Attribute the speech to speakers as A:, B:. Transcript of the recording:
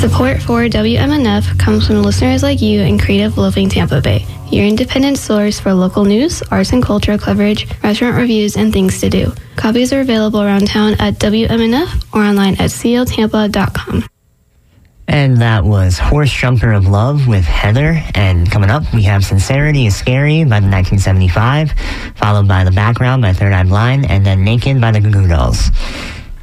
A: Support for WMNF comes from listeners like you and Creative Loafing Tampa Bay, your independent source for local news, arts and culture coverage, restaurant reviews, and things to do. Copies are available around town at WMNF or online at cltampa.com.
B: And that was Horse Jumper of Love with Heather. And coming up, we have Sincerity is Scary by the 1975, followed by The Background by Third Eye Blind, and then Naked by the Goo Goo Dolls.